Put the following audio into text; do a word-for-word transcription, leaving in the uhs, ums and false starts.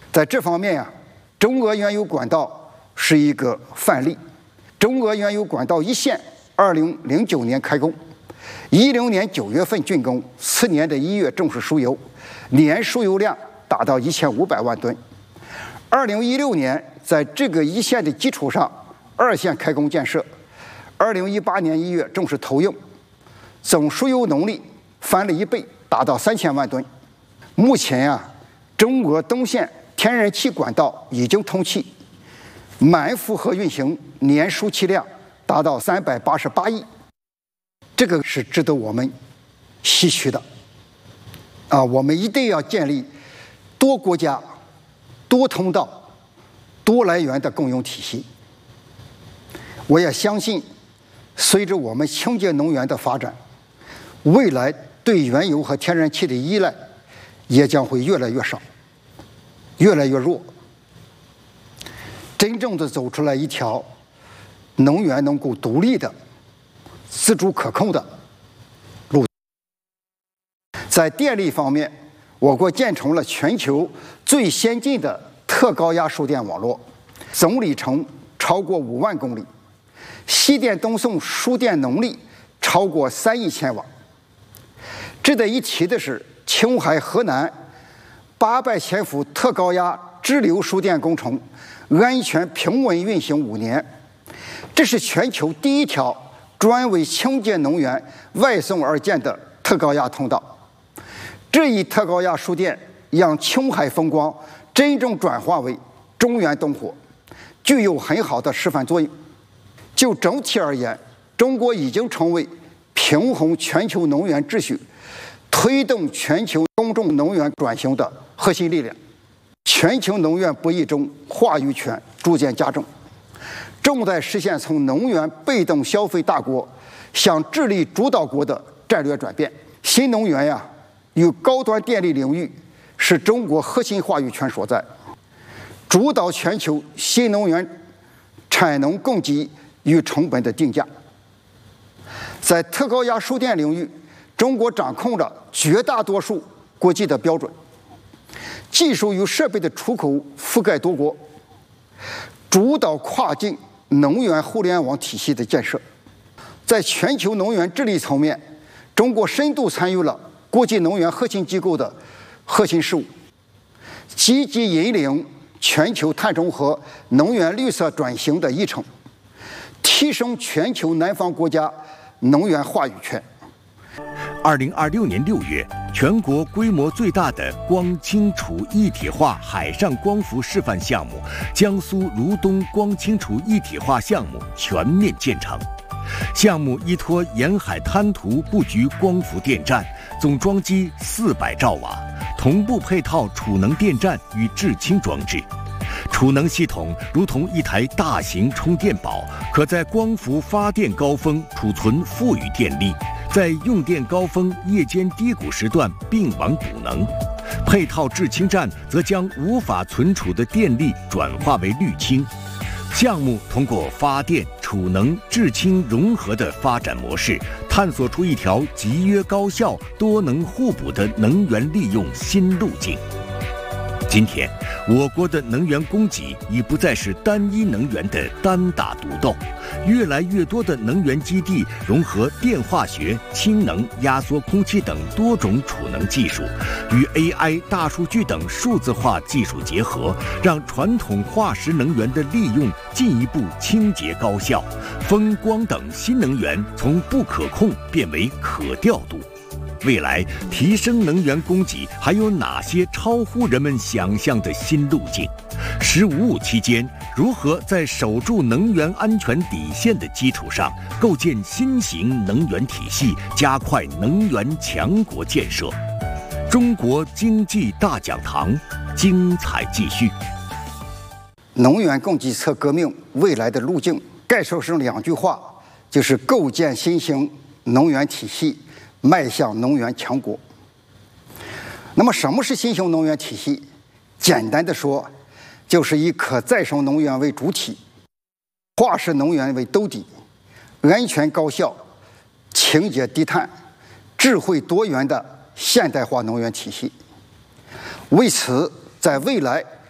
在这方面呀、啊，中俄原油管道是一个范例。中俄原油管道一线，二零零九年开工，一零年九月份竣工，次年的一月正式输油，年输油量达到一千五百万吨。二零一六年，在这个一线的基础上，二线开工建设，二零一八年一月正式投用，总输油能力翻了一倍，达到三千万吨。目前呀、啊，中俄东线天然气管道已经通气，满负荷运行，年输气量达到三百八十八亿，这个是值得我们唏嘘的。啊，我们一定要建立多国家、多通道、多来源的供应体系。我也相信，随着我们清洁能源的发展，未来对原油和天然气的依赖也将会越来越少，越来越弱。真正的走出来一条能源能够独立的、自主可控的路。在电力方面，我国建成了全球最先进的特高压输电网络，总里程超过五万公里，西电东送输电能力超过三亿千瓦。值得一提的是，青海河南八百千伏特高压支流输电工程安全平稳运行五年，这是全球第一条专为清洁能源外送而建的特高压通道。这一特高压输电让青海风光真正转化为中原东火，具有很好的示范作用。就整体而言，中国已经成为平衡全球能源秩序、推动全球公众能源转型的核心力量。全球能源博弈中，话语权逐渐加重，正在实现从能源被动消费大国向智力主导国的战略转变。新能源呀，与高端电力领域是中国核心话语权所在，主导全球新能源产能供给与成本的定价。在特高压输电领域，中国掌控着绝大多数国际的标准，技术与设备的出口覆盖多国，主导跨境能源互联网体系的建设。在全球能源治理层面，中国深度参与了国际能源核心机构的核心事务，积极引领全球碳中和、能源绿色转型的议程，提升全球南方国家能源话语权。 二零二六年六月，全国规模最大的光清楚一体化海上光伏示范项目——江苏如东光清楚一体化项目全面建成。项目依托沿海滩涂布局光伏电站，总装机四百兆瓦，同步配套储能电站与制氢装置。储能系统如同一台大型充电宝，可在光伏发电高峰储存富余电力，在用电高峰夜间低谷时段并网补能。配套制氢站则将无法存储的电力转化为绿氢。项目通过发电、储能、制氢融合的发展模式，探索出一条集约高效、多能互补的能源利用新路径。今天，我国的能源供给已不再是单一能源的单打独斗，越来越多的能源基地融合电化学、氢能、压缩空气等多种储能技术，与 A I、大数据等数字化技术结合，让传统化石能源的利用进一步清洁高效，风光等新能源从不可控变为可调度。未来提升能源供给还有哪些超乎人们想象的新路径？“十五五”期间，如何在守住能源安全底线的基础上，构建新型能源体系，加快能源强国建设？中国经济大讲堂，精彩继续。 能源供给侧革命未来的路径，概述成两句话，就是构建新型能源体系，迈向能源强国。那么什么是新型能源体系？简单的说，就是以可再生能源为主体，化石能源为兜底，安全高效、清洁低碳、智慧多元的现代化能源体系。为此，在未来